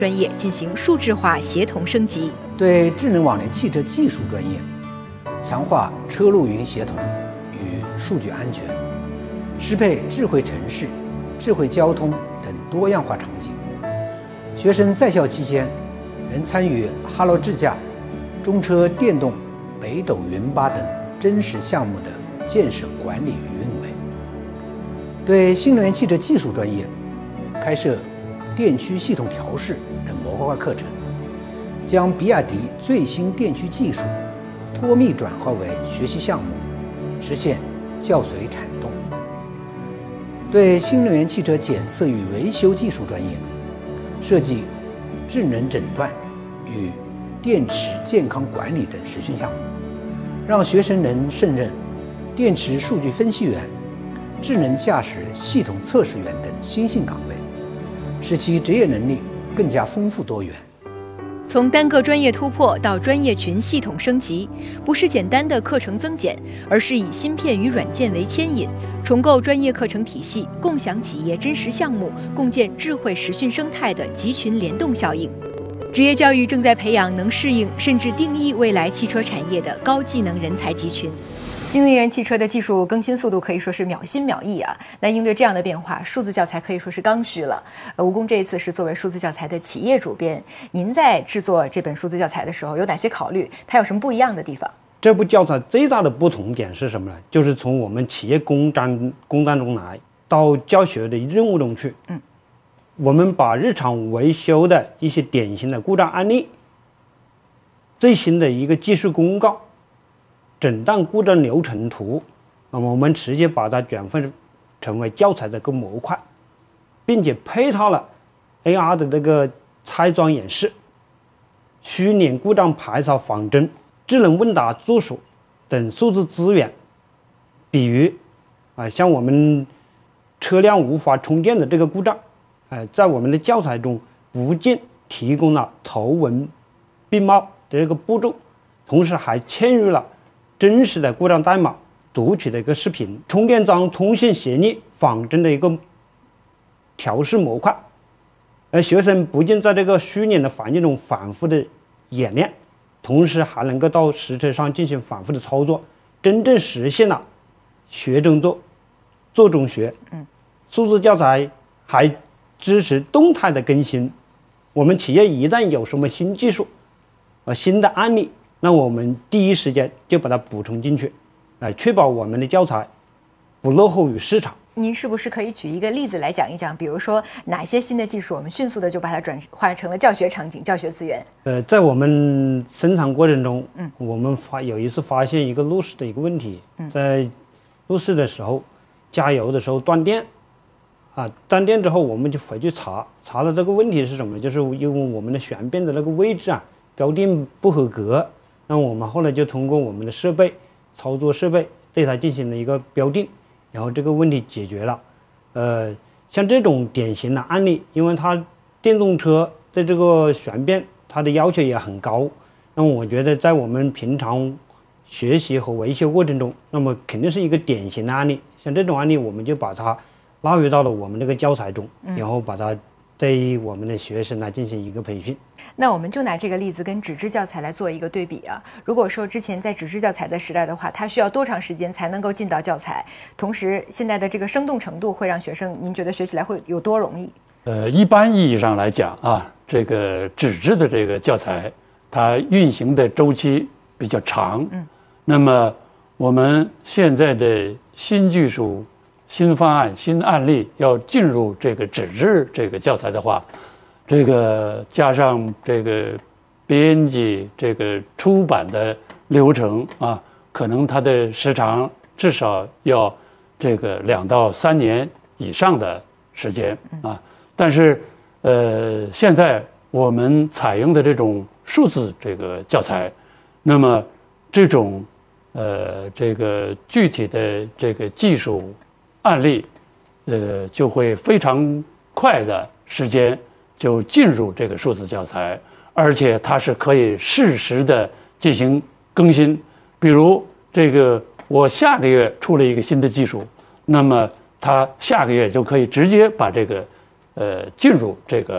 专业进行数字化协同升级。 对智能网联汽车技术专业，强化车路云协同与数据安全，适配智慧城市、智慧交通等多样化场景。学生在校期间能参与哈罗智驾、中车电动、北斗云巴等真实项目的建设管理与运维。对新能源汽车技术专业，开设电驱系统调试等模块化课程，将比亚迪最新电驱技术脱密转化为学习项目，实现教随产动。对新能源汽车检测与维修技术专业，设计智能诊断与电池健康管理等实训项目，让学生能胜任电池数据分析员、智能驾驶系统测试员等新兴岗位，使其职业能力更加丰富多元。 从单个专业突破到专业群系统升级，不是简单的课程增减，而是以芯片与软件为牵引，重构专业课程体系，共享企业真实项目，共建智慧实训生态的集群联动效应。职业教育正在培养能适应甚至定义未来汽车产业的高技能人才集群。新能源汽车的技术更新速度可以说是秒新秒异啊！那应对这样的变化，数字教材可以说是刚需了。吴工这一次是作为数字教材的企业主编，您在制作这本数字教材的时候有哪些考虑？它有什么不一样的地方？ 这部教材最大的不同点是什么呢？就是从我们企业工单中来到教学的任务中去。我们把日常维修的一些典型的故障案例、最新的一个技术公告、诊断故障流程图，那么我们直接把它转换成为教材的一个模块，并且配套了 AR 的这个拆装演示、虚拟故障排查仿真、智能问答助手等数字资源。比如像我们车辆无法充电的这个故障，在我们的教材中不仅提供了图文并茂的这个步骤，同时还嵌入了真实的故障代码读取的一个视频、充电桩通信协议仿真的一个调试模块。而学生不仅在这个虚拟的环境中反复的演练，同时还能够到实车上进行反复的操作，真正实现了学中做，做中学。数字教材还支持动态的更新，我们企业一旦有什么新技术、新的案例，那我们第一时间就把它补充进去，来确保我们的教材不落后于市场。 您是不是可以举一个例子来讲一讲？比如说哪些新的技术，我们迅速的就把它转换成了教学场景、教学资源？ 在我们生产过程中，我们有一次发现一个路试的一个问题，在路试的时候，加油的时候断电。断电之后，我们就回去查了这个问题是什么，就是因为我们的悬变的那个位置标定不合格。那我们后来就通过我们的设备、操作设备对它进行了一个标定，然后这个问题解决了。像这种典型的案例，因为它电动车的这个悬变，它的要求也很高，那么我觉得在我们平常学习和维修过程中，那么肯定是一个典型的案例。像这种案例，我们就把它纳入到了我们这个教材中，然后把它对我们的学生来进行一个培训。 那我们就拿这个例子跟纸质教材来做一个对比啊。如果说之前在纸质教材的时代的话，它需要多长时间才能够进到教材？同时，现在的这个生动程度会让学生，您觉得学起来会有多容易？ 一般意义上来讲这个纸质的这个教材，它运行的周期比较长。那么我们现在的新技术、新方案、新案例要进入这个纸质这个教材的话，这个加上这个编辑、这个出版的流程可能它的时长至少要这个2到3年以上的时间但是现在我们采用的这种数字这个教材，那么这种这个具体的这个技术案例，就会非常快的时间就进入这个数字教材，而且它是可以适时的进行更新。比如这个我下个月出了一个新的技术，那么它下个月就可以直接把这个进入这个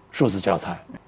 数字教材。